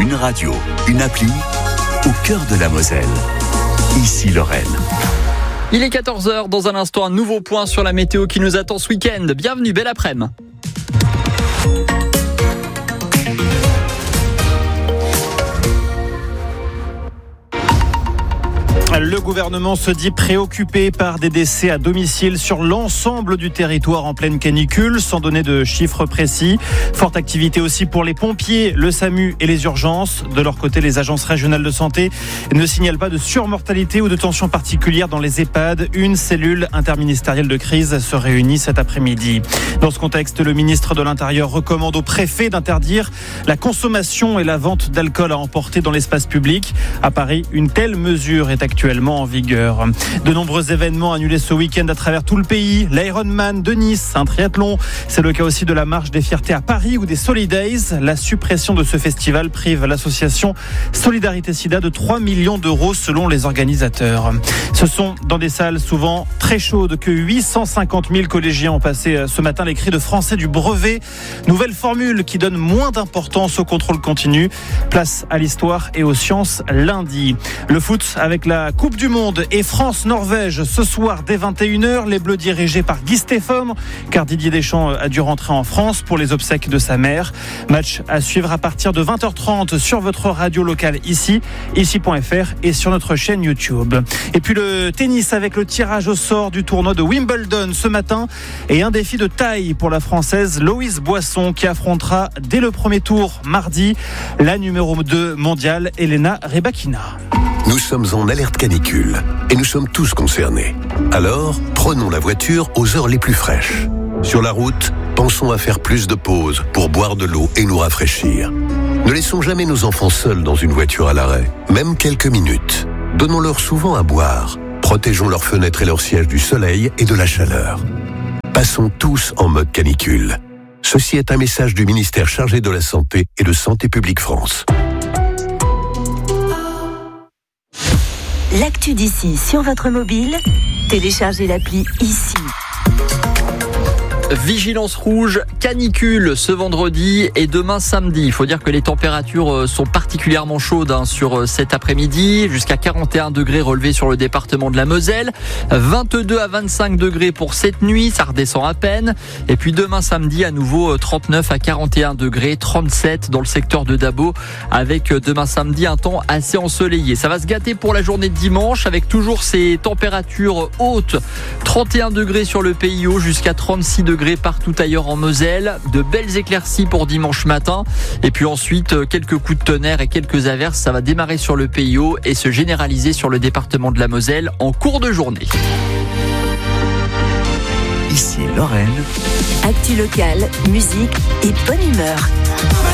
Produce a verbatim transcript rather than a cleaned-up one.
Une radio, une appli, au cœur de la Moselle. Ici Lorraine. Il est quatorze heures, dans un instant, un nouveau point sur la météo qui nous attend ce week-end. Bienvenue, belle après-midi. Le gouvernement se dit préoccupé par des décès à domicile sur l'ensemble du territoire en pleine canicule, sans donner de chiffres précis. Forte activité aussi pour les pompiers, le SAMU et les urgences. De leur côté, les agences régionales de santé ne signalent pas de surmortalité ou de tension particulière dans les EHPAD. Une cellule interministérielle de crise se réunit cet après-midi. Dans ce contexte, le ministre de l'Intérieur recommande au préfet d'interdire la consommation et la vente d'alcool à emporter dans l'espace public. À Paris, une telle mesure est actuellement en vigueur. De nombreux événements annulés ce week-end à travers tout le pays. L'Ironman de Nice, un triathlon. C'est le cas aussi de la Marche des Fiertés à Paris ou des Solidays. La suppression de ce festival prive l'association Solidarité Sida de trois millions d'euros selon les organisateurs. Ce sont dans des salles souvent très chaudes que huit cent cinquante mille collégiens ont passé ce matin les cris de français du brevet. Nouvelle formule qui donne moins d'importance au contrôle continu. Place à l'histoire et aux sciences lundi. Le foot avec la Coupe du Monde et France-Norvège ce soir dès vingt et une heures. Les Bleus dirigés par Guy Stéphane, car Didier Deschamps a dû rentrer en France pour les obsèques de sa mère. Match à suivre à partir de vingt heures trente sur votre radio locale ici, ici point f r et sur notre chaîne YouTube. Et puis le tennis avec le tirage au sort du tournoi de Wimbledon ce matin et un défi de taille pour la Française Loïse Boisson qui affrontera dès le premier tour mardi la numéro deux mondiale Elena Rybakina. Nous sommes en alerte canicule et nous sommes tous concernés. Alors, prenons la voiture aux heures les plus fraîches. Sur la route, pensons à faire plus de pauses pour boire de l'eau et nous rafraîchir. Ne laissons jamais nos enfants seuls dans une voiture à l'arrêt, même quelques minutes. Donnons-leur souvent à boire. Protégeons leurs fenêtres et leurs sièges du soleil et de la chaleur. Passons tous en mode canicule. Ceci est un message du ministère chargé de la Santé et de Santé publique France. L'actu d'ici sur votre mobile, téléchargez l'appli ici. Vigilance rouge, canicule ce vendredi et demain samedi. Il faut dire que les températures sont particulièrement chaudes hein, sur cet après-midi. Jusqu'à quarante et un degrés relevés sur le département de la Moselle. vingt-deux à vingt-cinq degrés pour cette nuit, ça redescend à peine. Et puis demain samedi, à nouveau trente-neuf à quarante et un degrés, trente-sept dans le secteur de Dabo. Avec demain samedi un temps assez ensoleillé. Ça va se gâter pour la journée de dimanche avec toujours ces températures hautes. trente et un degrés sur le P I O jusqu'à trente-six degrés partout ailleurs en Moselle, de belles éclaircies pour dimanche matin et puis ensuite quelques coups de tonnerre et quelques averses, ça va démarrer sur le P I O et se généraliser sur le département de la Moselle en cours de journée. Ici Lorraine. Actu locale, musique et bonne humeur.